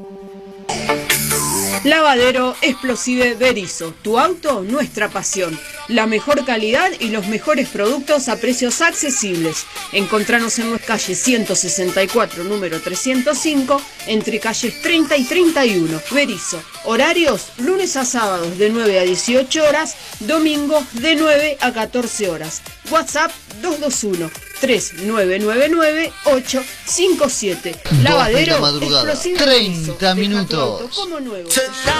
Lavadero Explosive Berisso, tu auto, nuestra pasión. La mejor calidad y los mejores productos a precios accesibles. Encontranos en nuestra calle 164, número 305, entre calles 30 y 31. Berisso. Horarios, lunes a sábados de 9 a 18 horas, domingos de 9 a 14 horas. WhatsApp 221-3999-857. Lavadero Explosive 30 minutos. Como nuevo.